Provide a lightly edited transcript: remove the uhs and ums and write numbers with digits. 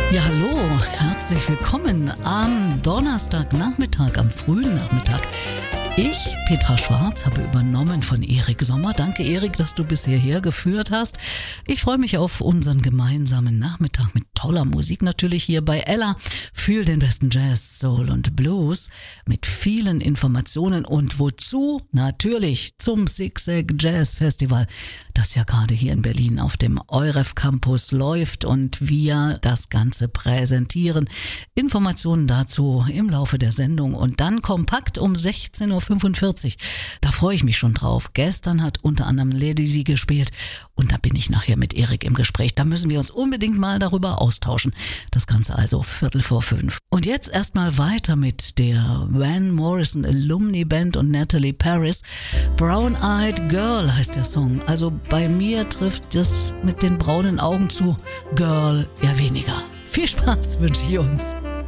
Ja, hallo, herzlich willkommen am Donnerstagnachmittag, am frühen Nachmittag. Ich, Petra Schwarz, habe übernommen von Erik Sommer. Danke, Erik, dass du bis hierher geführt hast. Ich freue mich auf unseren gemeinsamen Nachmittag mit toller Musik natürlich hier bei Ella. Für den besten Jazz, Soul und Blues mit vielen Informationen und wozu? Natürlich zum Zigzag Jazz Festival, das ja gerade hier in Berlin auf dem EUREF Campus läuft und wir das Ganze präsentieren. Informationen dazu im Laufe der Sendung und dann kompakt um 16.45 Uhr. Da freue ich mich schon drauf. Gestern hat unter anderem Lady Sie gespielt und da bin ich nachher mit Erik im Gespräch. Da müssen wir uns unbedingt mal darüber austauschen. Das Ganze also 4:45. Und jetzt erstmal weiter mit der Van Morrison Alumni Band und Natalie Paris. Brown Eyed Girl heißt der Song. Also bei mir trifft das mit den braunen Augen zu Girl eher weniger. Viel Spaß wünsche ich uns.